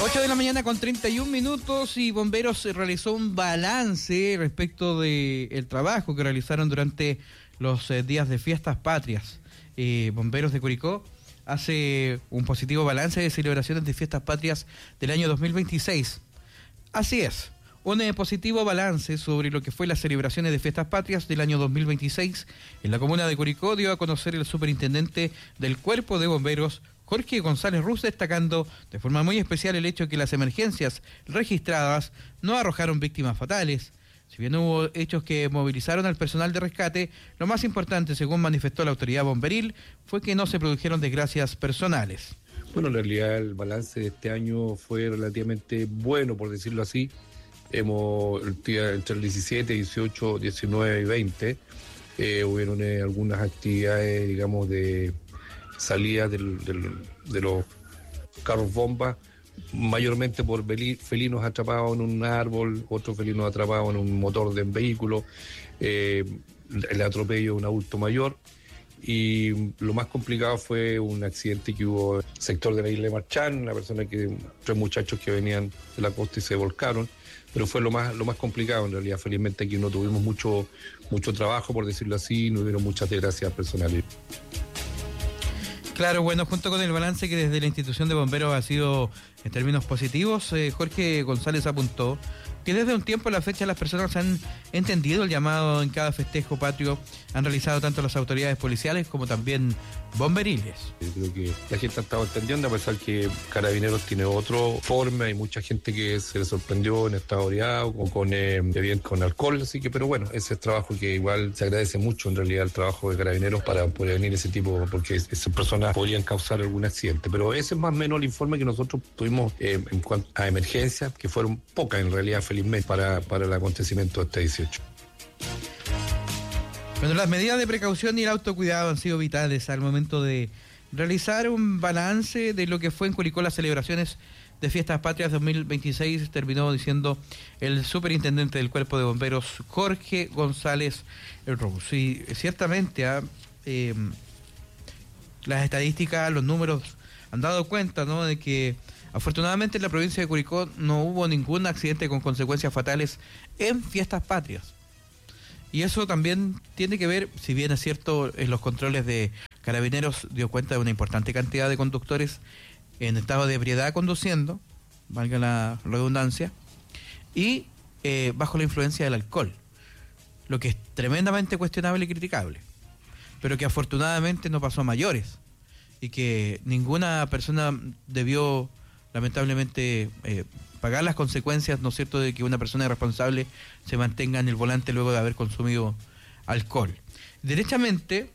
8 de la mañana con 31 minutos y Bomberos realizó un balance respecto del trabajo que realizaron durante los días de fiestas patrias. Bomberos de Curicó hace un positivo balance de celebraciones de fiestas patrias del año 2026. Así es, un positivo balance sobre lo que fue las celebraciones de fiestas patrias del año 2026 en la comuna de Curicó dio a conocer el superintendente del Cuerpo de Bomberos, Jorge González Ruz, destacando de forma muy especial el hecho de que las emergencias registradas no arrojaron víctimas fatales. Si bien hubo hechos que movilizaron al personal de rescate, lo más importante, según manifestó la autoridad bomberil, fue que no se produjeron desgracias personales. Bueno, en realidad el balance de este año fue relativamente bueno, por decirlo así. Entre el 17, 18, 19 y 20 hubieron algunas actividades, digamos, de salida de los carros bomba, mayormente por felinos atrapados en un árbol, otros felinos atrapados en un motor de un vehículo, el atropello de un adulto mayor. Y lo más complicado fue un accidente que hubo en el sector de la isla de Marchán, tres muchachos que venían de la costa y se volcaron, pero fue lo más complicado en realidad. Felizmente aquí no tuvimos mucho trabajo, por decirlo así, no hubieron muchas desgracias personales. Claro, bueno, junto con el balance que desde la institución de bomberos ha sido en términos positivos, Jorge González apuntó que desde un tiempo a la fecha las personas han entendido el llamado en cada festejo patrio, han realizado tanto las autoridades policiales como también bomberiles. Yo creo que la gente ha estado entendiendo, a pesar que Carabineros tiene otro forma, hay mucha gente que se le sorprendió en estado oreado o con alcohol, así que, pero bueno, ese es trabajo que igual se agradece mucho en realidad el trabajo de Carabineros para prevenir ese tipo, porque esas personas podrían causar algún accidente, pero ese es más o menos el informe que nosotros tuvimos en cuanto a emergencias, que fueron pocas en realidad, felizmente, para el acontecimiento de este 18. Bueno, las medidas de precaución y el autocuidado han sido vitales al momento de realizar un balance de lo que fue en Curicó las celebraciones de Fiestas Patrias 2026, terminó diciendo el superintendente del Cuerpo de Bomberos, Jorge González Ruz. Y ciertamente las estadísticas, los números han dado cuenta, ¿no?, de que afortunadamente en la provincia de Curicó no hubo ningún accidente con consecuencias fatales en Fiestas Patrias. Y eso también tiene que ver, si bien es cierto, en los controles de Carabineros dio cuenta de una importante cantidad de conductores en estado de ebriedad conduciendo, valga la redundancia, y bajo la influencia del alcohol, lo que es tremendamente cuestionable y criticable, pero que afortunadamente no pasó a mayores y que ninguna persona debió lamentablemente pagar las consecuencias, ¿no es cierto?, de que una persona irresponsable se mantenga en el volante luego de haber consumido alcohol. Derechamente,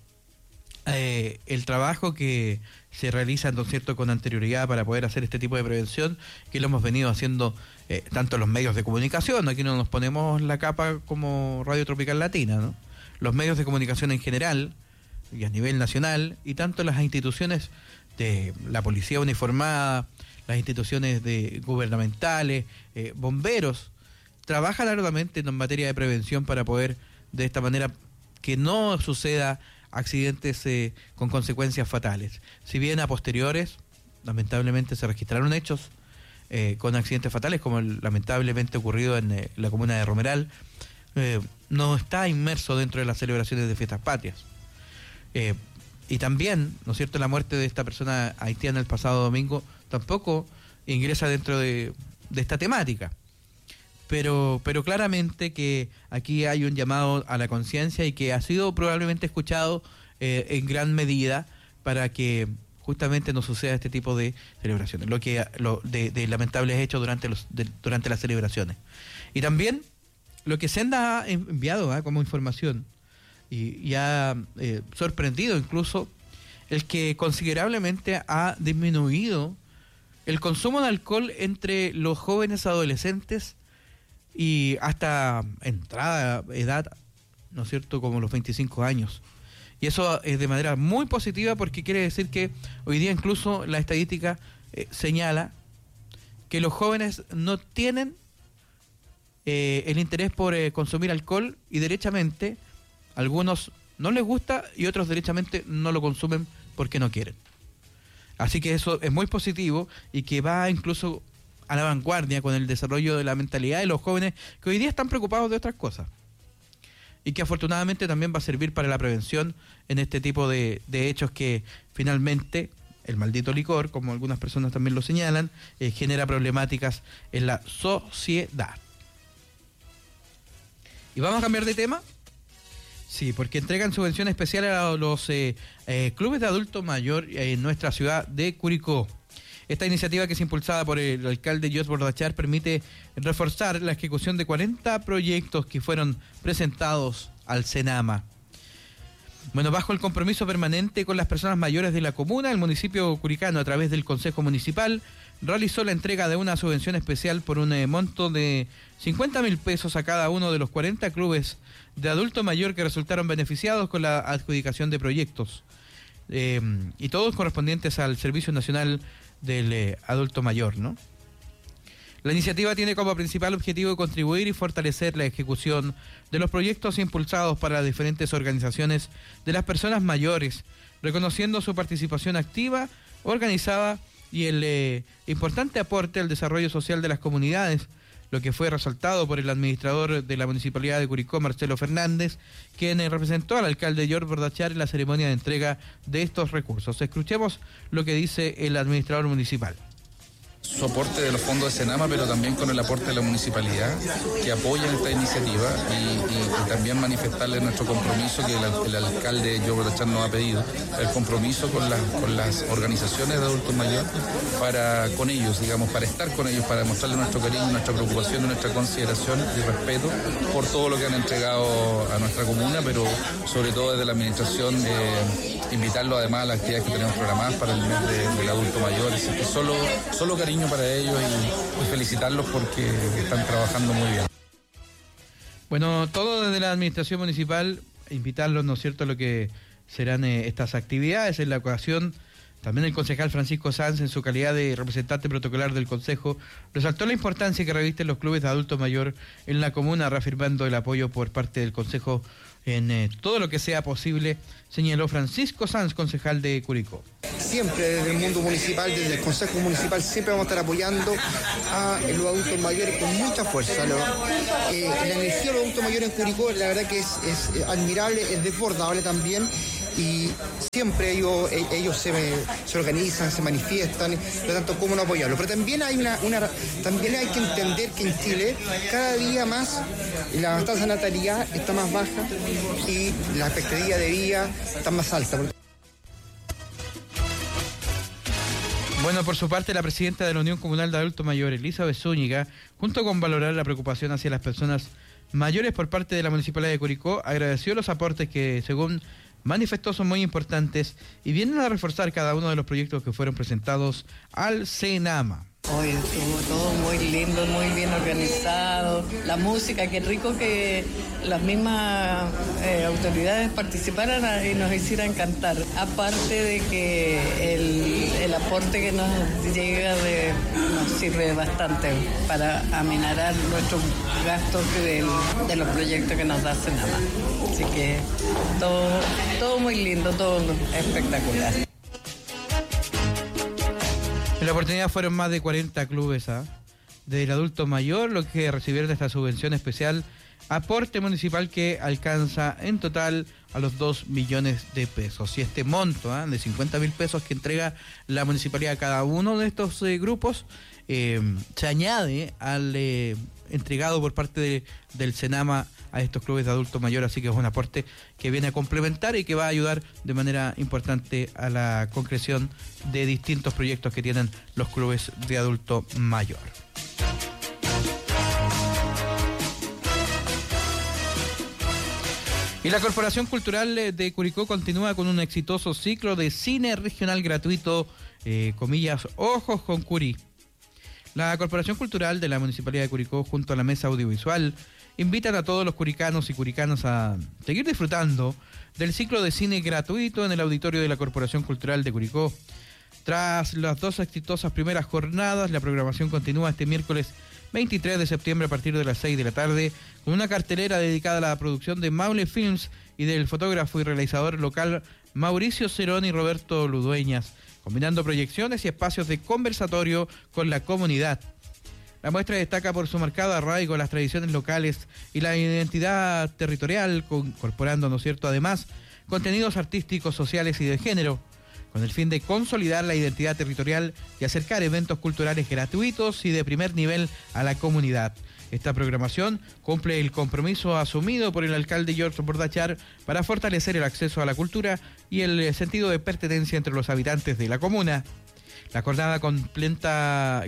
el trabajo que se realiza, ¿no es cierto?, con anterioridad para poder hacer este tipo de prevención, que lo hemos venido haciendo tanto los medios de comunicación, aquí no nos ponemos la capa como Radio Tropical Latina, ¿no?, los medios de comunicación en general y a nivel nacional, y tanto las instituciones de la policía uniformada, las instituciones gubernamentales, bomberos, trabajan arduamente en materia de prevención para poder, de esta manera, que no suceda accidentes con consecuencias fatales. Si bien a posteriores, lamentablemente se registraron hechos con accidentes fatales, como el lamentablemente ocurrido en la comuna de Romeral, no está inmerso dentro de las celebraciones de Fiestas Patrias. Y también, ¿no es cierto?, la muerte de esta persona haitiana el pasado domingo tampoco ingresa dentro de esta temática. Pero claramente que aquí hay un llamado a la conciencia y que ha sido probablemente escuchado en gran medida para que justamente no suceda este tipo de celebraciones, de lamentables hechos durante las celebraciones. Y también lo que Senda ha enviado como información y ha sorprendido incluso el que considerablemente ha disminuido el consumo de alcohol entre los jóvenes adolescentes y hasta entrada edad, ¿no es cierto?, como los 25 años. Y eso es de manera muy positiva, porque quiere decir que hoy día incluso la estadística señala que los jóvenes no tienen el interés por consumir alcohol, y derechamente algunos no les gusta y otros derechamente no lo consumen porque no quieren. Así que eso es muy positivo y que va incluso a la vanguardia con el desarrollo de la mentalidad de los jóvenes que hoy día están preocupados de otras cosas. Y que afortunadamente también va a servir para la prevención en este tipo de hechos que finalmente el maldito licor, como algunas personas también lo señalan, genera problemáticas en la sociedad. ¿Y vamos a cambiar de tema? Sí, porque entregan subvención especial a los clubes de adulto mayor en nuestra ciudad de Curicó. Esta iniciativa, que es impulsada por el alcalde Jos Bordachar, permite reforzar la ejecución de 40 proyectos que fueron presentados al Senama. Bueno, bajo el compromiso permanente con las personas mayores de la comuna, el municipio curicano, a través del Consejo Municipal, realizó la entrega de una subvención especial por un monto de 50.000 pesos a cada uno de los 40 clubes de adulto mayor que resultaron beneficiados con la adjudicación de proyectos, y todos correspondientes al Servicio Nacional del Adulto Mayor, ¿no? La iniciativa tiene como principal objetivo contribuir y fortalecer la ejecución de los proyectos impulsados para las diferentes organizaciones de las personas mayores, reconociendo su participación activa, organizada y el importante aporte al desarrollo social de las comunidades, lo que fue resaltado por el administrador de la Municipalidad de Curicó, Marcelo Fernández, quien representó al alcalde Jos Bordachar en la ceremonia de entrega de estos recursos. Escuchemos lo que dice el administrador municipal. Su aporte de los fondos de Senama, pero también con el aporte de la municipalidad que apoyan esta iniciativa y también manifestarle nuestro compromiso que el alcalde Jos Bordachar nos ha pedido, el compromiso con las organizaciones de adultos mayores con ellos, digamos, para estar con ellos, para mostrarles nuestro cariño, nuestra preocupación, nuestra consideración y respeto por todo lo que han entregado a nuestra comuna, pero sobre todo desde la administración invitarlos además a las actividades que tenemos programadas para el mes del adulto mayor. Así que solo cariño para ellos y felicitarlos porque están trabajando muy bien. Bueno, todo desde la administración municipal, invitarlos, ¿no es cierto?, a lo que serán estas actividades. En la ocasión, también el concejal Francisco Sanz, en su calidad de representante protocolar del Consejo, resaltó la importancia que revisten los clubes de adulto mayor en la comuna, reafirmando el apoyo por parte del Consejo en todo lo que sea posible, señaló Francisco Sanz, concejal de Curicó. Siempre desde el mundo municipal, desde el Consejo Municipal, siempre vamos a estar apoyando a los adultos mayores con mucha fuerza. La energía de los adultos mayores en Curicó, la verdad que es admirable, es desbordable también. Y siempre ellos se organizan, se manifiestan, por lo tanto, cómo no apoyarlo. Pero también también hay que entender que en Chile cada día más la tasa de natalidad está más baja y la expectativa de vida está más alta. Bueno, por su parte, la presidenta de la Unión Comunal de Adultos Mayores, Elizabeth Zúñiga, junto con valorar la preocupación hacia las personas mayores por parte de la Municipalidad de Curicó, agradeció los aportes que, según manifestó, son muy importantes y vienen a reforzar cada uno de los proyectos que fueron presentados al Senama. Hoy estuvo todo muy lindo, muy bien organizado. La música, qué rico que las mismas autoridades participaran y nos hicieran cantar. Aparte de que el aporte que nos llega nos sirve bastante para aminorar nuestros gastos de los proyectos que nos da Senama. Así que todo muy lindo, todo espectacular. En la oportunidad fueron más de 40 clubes del adulto mayor los que recibieron esta subvención especial, aporte municipal que alcanza en total a los 2 millones de pesos. Y este monto de 50.000 pesos que entrega la municipalidad a cada uno de estos grupos se añade al entregado por parte del Senama a estos clubes de adulto mayor, así que es un aporte que viene a complementar y que va a ayudar de manera importante a la concreción de distintos proyectos que tienen los clubes de adulto mayor. Y la Corporación Cultural de Curicó continúa con un exitoso ciclo de cine regional gratuito, comillas, Ojos con Curi. La Corporación Cultural de la Municipalidad de Curicó, junto a la Mesa Audiovisual, invitan a todos los curicanos y curicanas a seguir disfrutando del ciclo de cine gratuito en el auditorio de la Corporación Cultural de Curicó. Tras las 2 exitosas primeras jornadas, la programación continúa este miércoles 23 de septiembre a partir de las 6 de la tarde, con una cartelera dedicada a la producción de Maule Films y del fotógrafo y realizador local Mauricio Cerón y Roberto Ludueñas, combinando proyecciones y espacios de conversatorio con la comunidad. La muestra destaca por su marcado arraigo a las tradiciones locales y la identidad territorial, incorporando, ¿no es cierto?, además, contenidos artísticos, sociales y de género, con el fin de consolidar la identidad territorial y acercar eventos culturales gratuitos y de primer nivel a la comunidad. Esta programación cumple el compromiso asumido por el alcalde George Bordachar para fortalecer el acceso a la cultura y el sentido de pertenencia entre los habitantes de la comuna. La jornada contempla,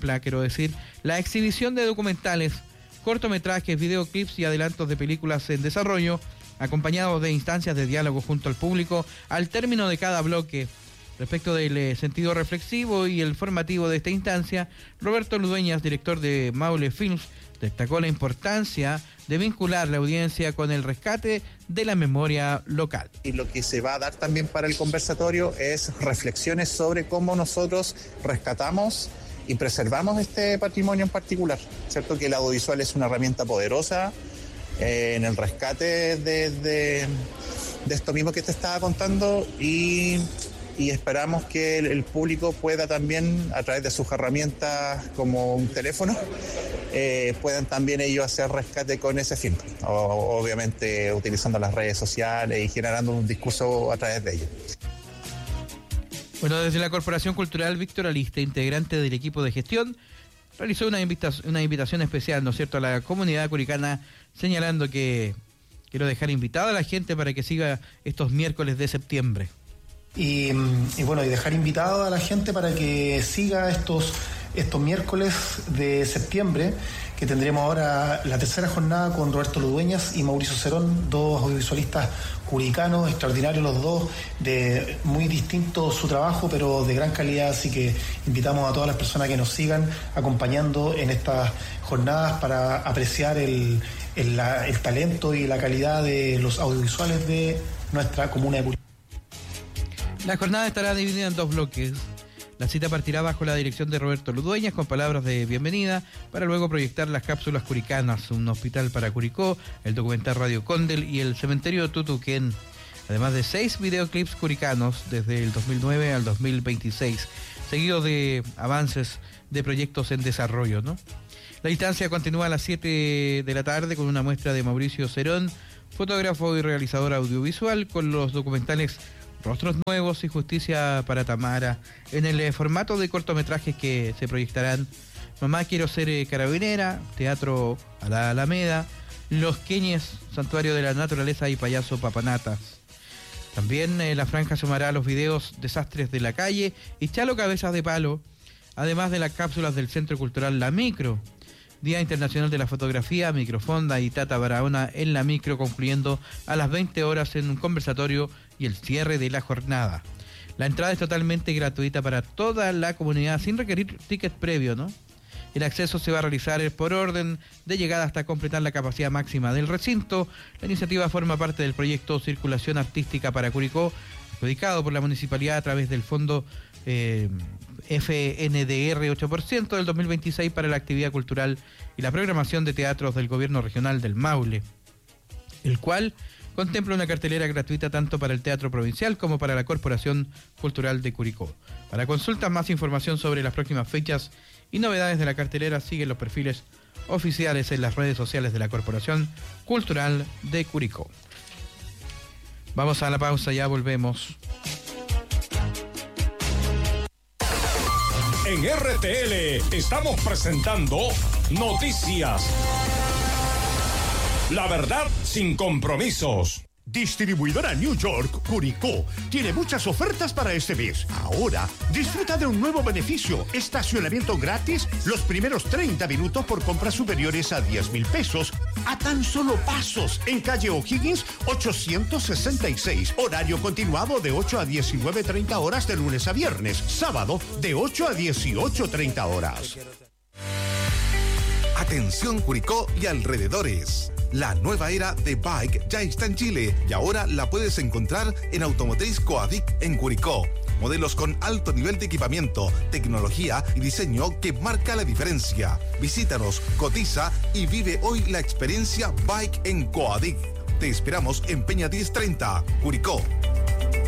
la exhibición de documentales, cortometrajes, videoclips y adelantos de películas en desarrollo, acompañados de instancias de diálogo junto al público al término de cada bloque. Respecto del sentido reflexivo y el formativo de esta instancia, Roberto Ludueñas, director de Maule Films, destacó la importancia de vincular la audiencia con el rescate de la memoria local. Y lo que se va a dar también para el conversatorio es reflexiones sobre cómo nosotros rescatamos y preservamos este patrimonio en particular, ¿cierto? Que el audiovisual es una herramienta poderosa en el rescate de esto mismo que te estaba contando y esperamos que el público pueda también, a través de sus herramientas como un teléfono, puedan también ellos hacer rescate con ese fin, obviamente utilizando las redes sociales y generando un discurso a través de ellos. Bueno, desde la Corporación Cultural Víctor Aliste, integrante del equipo de gestión, realizó una invitación especial, ¿no es cierto?, a la comunidad curicana, señalando que quiero dejar invitada a la gente para que siga estos miércoles de septiembre. Y dejar invitado a la gente para que siga estos miércoles de septiembre, que tendremos ahora la tercera jornada con Roberto Ludueñas y Mauricio Cerón, dos audiovisualistas curicanos, extraordinarios los dos, de muy distinto su trabajo, pero de gran calidad, así que invitamos a todas las personas que nos sigan acompañando en estas jornadas para apreciar el talento y la calidad de los audiovisuales de nuestra comuna de Curicó. La jornada estará dividida en dos bloques. La cita partirá bajo la dirección de Roberto Ludueñas con palabras de bienvenida para luego proyectar las cápsulas curicanas, un hospital para Curicó, el documental Radio Condel y el cementerio Tutuquén, además de 6 videoclips curicanos desde el 2009 al 2026, seguidos de avances de proyectos en desarrollo, ¿no? La instancia continúa a las 7 de la tarde con una muestra de Mauricio Cerón, fotógrafo y realizador audiovisual, con los documentales Rostros Nuevos y Justicia para Tamara, en el formato de cortometrajes que se proyectarán: Mamá Quiero Ser Carabinera, Teatro a la Alameda, Los Queñes, Santuario de la Naturaleza y Payaso Papanatas. También la franja sumará los videos Desastres de la Calle y Chalo Cabezas de Palo, además de las cápsulas del Centro Cultural La Micro, Día Internacional de la Fotografía, Microfonda y Tata Barahona en La Micro, concluyendo a las 20 horas en un conversatorio y el cierre de la jornada. La entrada es totalmente gratuita para toda la comunidad sin requerir ticket previo, ¿no? El acceso se va a realizar por orden de llegada hasta completar la capacidad máxima del recinto. La iniciativa forma parte del proyecto Circulación Artística para Curicó, adjudicado por la municipalidad a través del fondo FNDR 8% del 2026 para la actividad cultural y la programación de teatros del Gobierno Regional del Maule, el cual contempla una cartelera gratuita tanto para el Teatro Provincial como para la Corporación Cultural de Curicó. Para consultas, más información sobre las próximas fechas y novedades de la cartelera, siguen los perfiles oficiales en las redes sociales de la Corporación Cultural de Curicó. Vamos a la pausa, ya volvemos. En RTL estamos presentando Noticias. La verdad sin compromisos. Distribuidora New York, Curicó, tiene muchas ofertas para este mes. Ahora, disfruta de un nuevo beneficio: estacionamiento gratis los primeros 30 minutos por compras superiores a 10,000 pesos, a tan solo pasos, en calle O'Higgins 866. Horario continuado de 8 a 19:30 horas de lunes a viernes. Sábado de 8 a 18:30 horas. Atención Curicó y alrededores. La nueva era de Bike ya está en Chile y ahora la puedes encontrar en Automotriz Coadic en Curicó. Modelos con alto nivel de equipamiento, tecnología y diseño que marca la diferencia. Visítanos, cotiza y vive hoy la experiencia Bike en Coadic. Te esperamos en Peña 1030, Curicó.